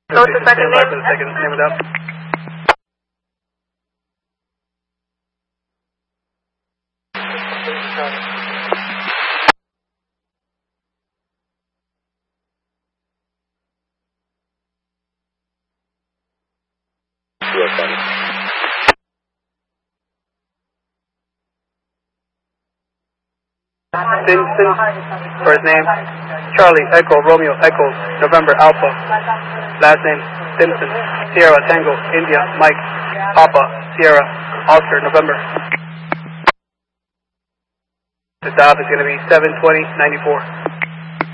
Go to second name. Second name without. Simpson, first name, Charlie, Echo, Romeo, Echo, November, Alpha, last name, Simpson, Sierra, Tango, India, Mike, Papa, Sierra, Oscar, November. The stop is going to be 720-94.